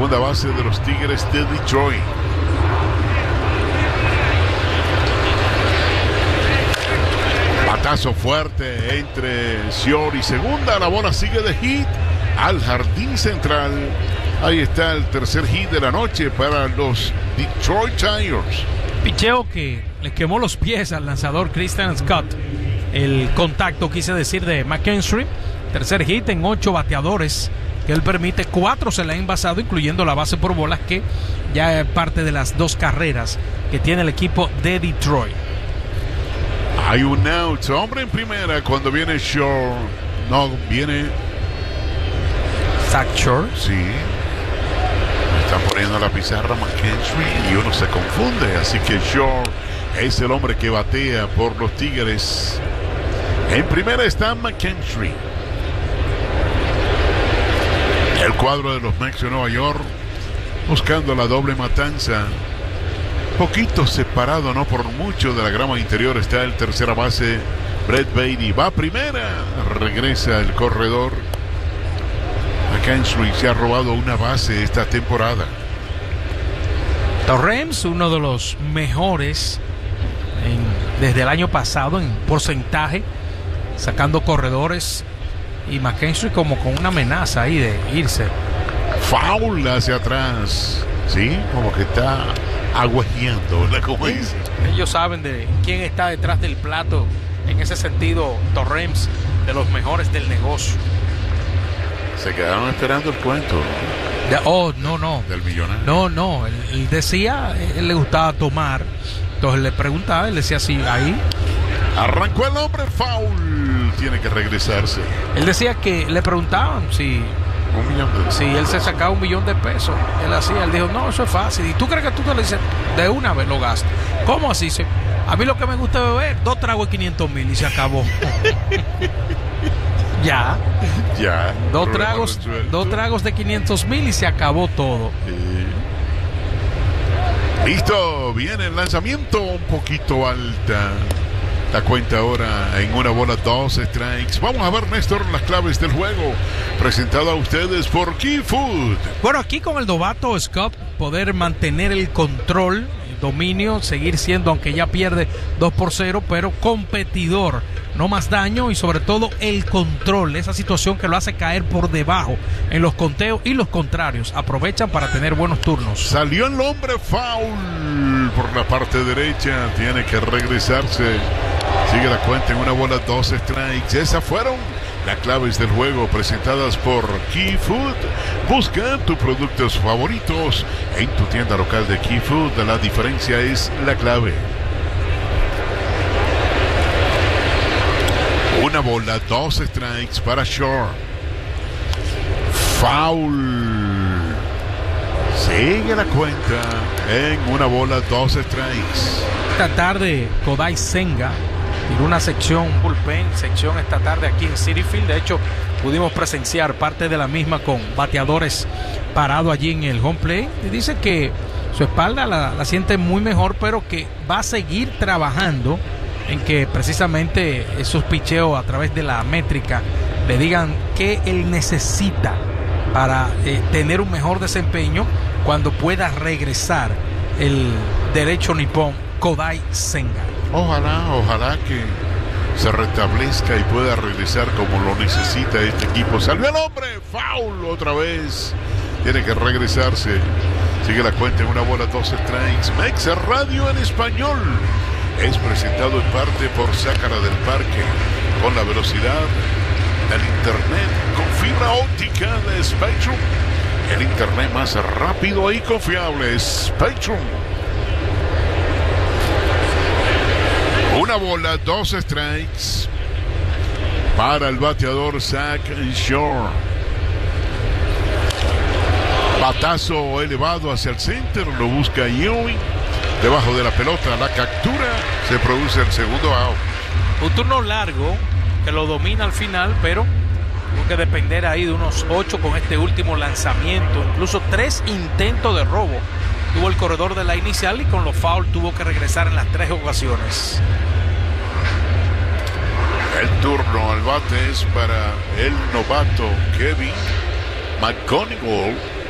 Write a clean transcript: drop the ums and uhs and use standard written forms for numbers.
segunda base de los Tigres de Detroit. Batazo fuerte entre Sior y segunda. La bola sigue de hit al jardín central. Ahí está el tercer hit de la noche para los Detroit Tigers. Picheo que le quemó los pies al lanzador Christian Scott. El contacto, quise decir, de McKinstry. Tercer hit en 8 bateadores que él permite. 4 se le ha envasado, incluyendo la base por bolas, que ya es parte de las 2 carreras que tiene el equipo de Detroit. Hay un out, hombre en primera cuando viene Shore. No, viene Zach Shore. Sí. Están poniendo la pizarra McKinstry y uno se confunde. Así que Shore es el hombre que batea por los Tigres. En primera está McKinstry. El cuadro de los Mets de Nueva York buscando la doble matanza. Poquito separado, no por mucho, de la grama interior está el tercera base Brett Baty. Va a primera, regresa el corredor. McKinstry se ha robado una base esta temporada. Torrens, uno de los mejores desde el año pasado en porcentaje, sacando corredores, y McKinstry como con una amenaza ahí de irse. Foul hacia atrás, sí, como que está aguajeando, ¿verdad? Como dice. Ellos saben de quién está detrás del plato. En ese sentido, Torrens, de los mejores del negocio. Se quedaron esperando el cuento. No. Del millonario. No. Él decía, él le gustaba tomar. Entonces le preguntaba, él decía así, ahí. Arrancó el hombre, foul. Tiene que regresarse. Él decía que le preguntaban si él se sacaba $1 millón de pesos. Él dijo, no, eso es fácil. ¿Y tú crees que tú te lo dices de una vez lo gastas? ¿Cómo así? A mí lo que me gusta es beber 2 tragos de 500,000 y se acabó. Ya. 2 tragos de 500,000 y se acabó todo. Listo, viene el lanzamiento un poquito alta. La cuenta ahora en 1-2 strikes. Vamos a ver, Néstor, las claves del juego. Presentado a ustedes por Key Food. Bueno, aquí con el novato Scott, poder mantener el control, el dominio, seguir siendo, aunque ya pierde 2-0, pero competidor. No más daño y sobre todo el control, esa situación que lo hace caer por debajo en los conteos, y los contrarios aprovechan para tener buenos turnos. Salió el hombre, foul por la parte derecha, tiene que regresarse. Sigue la cuenta en 1-2 strikes. Esas fueron las claves del juego presentadas por Key Food. Busca tus productos favoritos en tu tienda local de Key Food. La diferencia es la clave. 1-2 strikes para Shore. Foul. Sigue la cuenta en 1-2 strikes. Esta tarde Kodai Senga tiró una sección, bullpen sección esta tarde aquí en Citi Field. De hecho, pudimos presenciar parte de la misma con bateadores parados allí en el home plate. Y dice que su espalda la siente muy mejor, pero que va a seguir trabajando en que precisamente esos picheos a través de la métrica le digan qué él necesita para tener un mejor desempeño cuando pueda regresar el derecho nipón Kodai Senga. Ojalá que se restablezca y pueda regresar como lo necesita este equipo. Salió el hombre, foul otra vez. Tiene que regresarse. Sigue la cuenta en 1-2 strikes. Mex Radio en español. Es presentado en parte por Sácara del Parque, con la velocidad del internet con fibra óptica de Spectrum. El internet más rápido y confiable, Spectrum. 1-2 strikes para el bateador Zach Shore. Batazo elevado hacia el center, lo busca Ewing. Debajo de la pelota, la captura, se produce el segundo out. Un turno largo que lo domina al final, pero tuvo que depender ahí de unos 8 con este último lanzamiento. Incluso 3 intentos de robo tuvo el corredor de la inicial, y con los foul tuvo que regresar en las 3 ocasiones. El turno al bate es para el novato Kevin McGonigal.